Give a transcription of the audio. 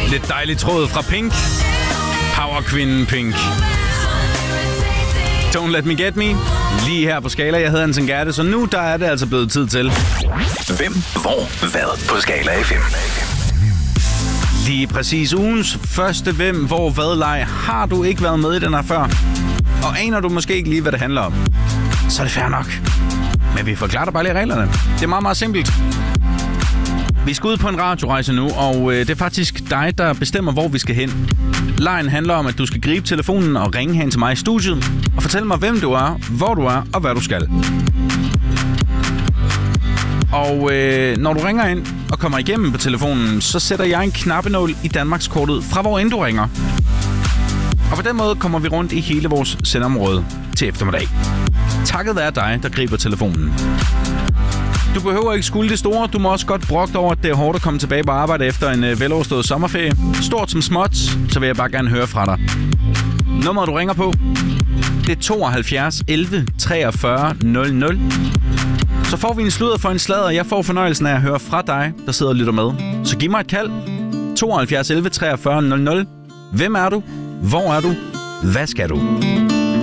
Lidt dejlig tråd fra Pink. Powerkvinden Pink. Don't Let Me Get Me. Lige her på Skala. Jeg hedder Anton Gerte, så nu der er det altså blevet tid til. Hvem, hvor, hvad på Skala FM. Lige præcis ugens første hvem, hvor, hvad leg. Har du ikke været med i den her før, og aner du måske ikke lige, hvad det handler om, så er det fair nok. Men vi forklarer dig bare lige reglerne. Det er meget, meget simpelt. Vi skal ud på en radiorejse nu, og det er faktisk dig, der bestemmer, hvor vi skal hen. Lejen handler om, at du skal gribe telefonen og ringe hen til mig i studiet og fortælle mig, hvem du er, hvor du er og hvad du skal. Og når du ringer ind og kommer igennem på telefonen, så sætter jeg en knappenål i Danmarkskortet fra hvor end du ringer. Og på den måde kommer vi rundt i hele vores sendområde til eftermiddag. Takket være dig, der griber telefonen. Du behøver ikke skulde det store. Du må også godt brokke over, at det er hårdt at komme tilbage på arbejde efter en veloverstået sommerferie. Stort som småt, så vil jeg bare gerne høre fra dig. Nummeret du ringer på, det er 72 11 43 00. Så får vi en sludder for en sladder, og jeg får fornøjelsen af at høre fra dig, der sidder og lytter med. Så giv mig et kald. 72 11 43 00. Hvem er du? Hvor er du? Hvad skal du?